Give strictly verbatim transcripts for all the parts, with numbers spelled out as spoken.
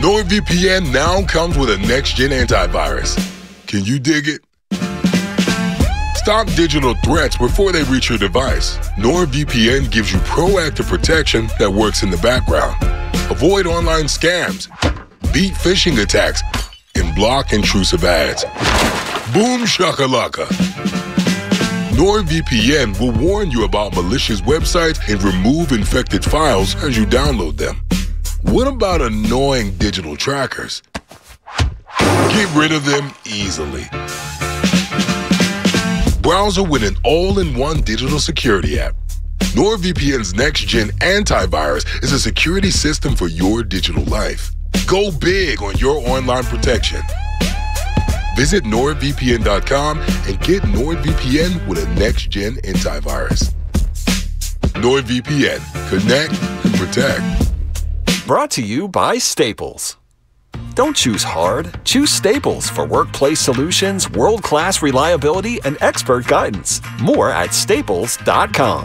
NordVPN now comes with a next-gen antivirus. Can you dig it? Stop digital threats before they reach your device. NordVPN gives you proactive protection that works in the background. Avoid online scams, beat phishing attacks, and block intrusive ads. Boom shakalaka. NordVPN will warn you about malicious websites and remove infected files as you download them. What about annoying digital trackers? Get rid of them easily. Browser with an all-in-one digital security app. NordVPN's next-gen antivirus is a security system for your digital life. Go big on your online protection. Visit nord V P N dot com and get NordVPN with a next-gen antivirus. NordVPN. Connect and protect. Brought to you by Staples. Don't choose hard. Choose Staples for workplace solutions, world-class reliability, and expert guidance. More at staples dot com.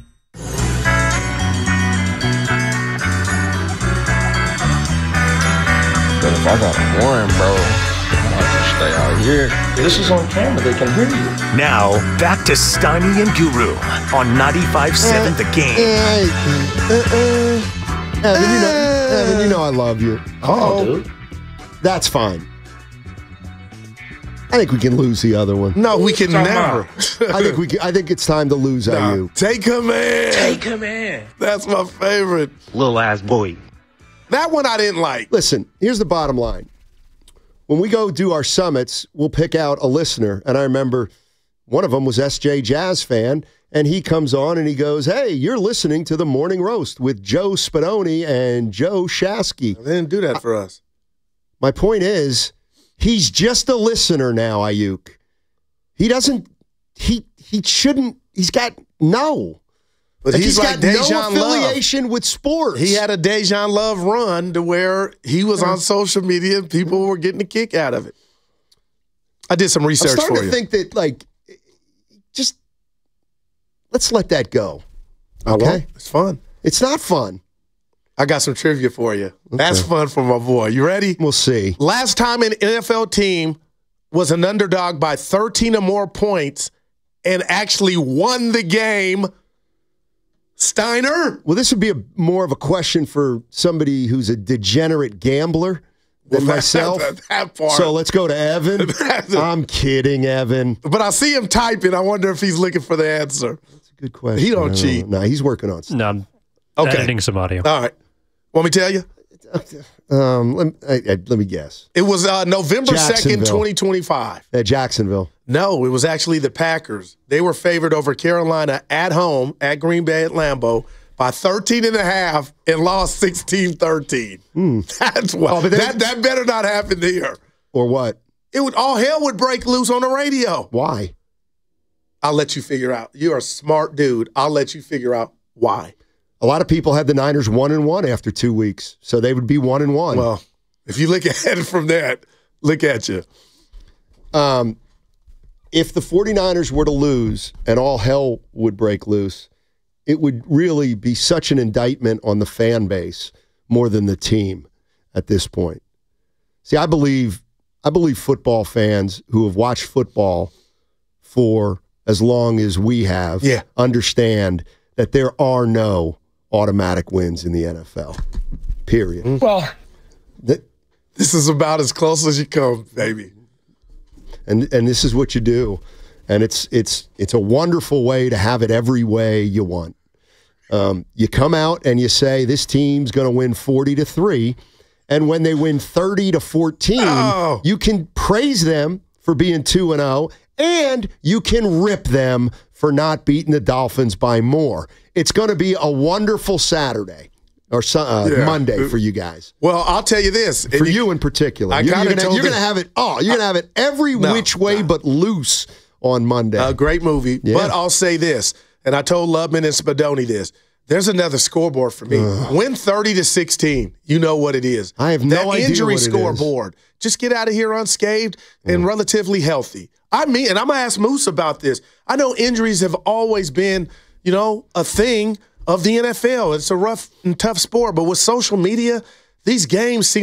But if I got a warrant, bro, I might just stay out here. This is on camera. They can hear you. Now, back to Steiny and Guru on ninety-five point seven The Game. Uh, uh, uh, Evan, you know, Evan, you know I love you. Oh, dude. That's fine. I think we can lose the other one. No, we can never. I think we. Can, I think it's time to lose nah, I U. Take him in. Take him in. That's my favorite. Little ass boy. That one I didn't like. Listen, here's the bottom line. When we go do our summits, we'll pick out a listener. And I remember one of them was S J Jazz fan, and he comes on and he goes, "Hey, you're listening to the Morning Roast with Joe Spadoni and Joe Shasky." They didn't do that for us. My point is, he's just a listener now, Ayuk. He doesn't, he he shouldn't, he's got no. But like he's, he's like got Dejan no affiliation Love. with sports. He had a Dejan Love run to where he was on social media and people were getting a kick out of it. I did some research I'm starting for to you. think that, like, just let's let that go. I Okay? won't. It's fun. It's not fun. I got some trivia for you. Okay. That's fun for my boy. You ready? We'll see. Last time an N F L team was an underdog by thirteen or more points and actually won the game, Steiner? Well, this would be a, more of a question for somebody who's a degenerate gambler than Well, myself. That, that part. So let's go to Evan. I'm kidding, Evan. But I see him typing. I wonder if he's looking for the answer. That's a good question. He don't I cheat. No, he's working on stuff. No, I'm Okay. editing some audio. All right. Want me to tell you? Um, let, I, I, let me guess. It was uh, November second, Jacksonville. twenty twenty-five. At Jacksonville. No, it was actually the Packers. They were favored over Carolina at home at Green Bay at Lambeau by thirteen and a half and lost sixteen thirteen. Mm. That's what. Oh, but they- that, that better not happen there. Or what? It would all hell would break loose on the radio. Why? I'll let you figure out. You're a smart dude. I'll let you figure out why. A lot of people had the Niners one and one after two weeks, so they would be one and one. Well, if you look at it from that, look at you. Um, if the 49ers were to lose and all hell would break loose, it would really be such an indictment on the fan base more than the team at this point. See, I believe I believe football fans who have watched football for as long as we have Yeah. understand that there are no automatic wins in the N F L. Period. Well, That, This is about as close as you come, baby. and and this is what you do, and it's it's it's a wonderful way to have it every way you want. Um, you come out and you say this team's going to win forty to three, and when they win thirty to fourteen, Oh. you can praise them for being two and zero, and you can rip them for not beating the Dolphins by more. It's going to be a wonderful Saturday or su- uh, Yeah. Monday for you guys. Well, I'll tell you this. For you in particular, I you're, kinda you're gonna, told you're gonna it- have it. Oh, you're gonna have it every No, which way no. but loose on Monday. A great movie. Yeah. But I'll say this, and I told Lubman and Spadoni this. There's another scoreboard for me. Win thirty to sixteen. You know what it is. I have no that idea injury what it is. scoreboard. Just get out of here unscathed and relatively healthy. I mean, and I'm gonna ask Moose about this. I know injuries have always been, you know, a thing of the N F L. It's a rough and tough sport, but with social media, these games seem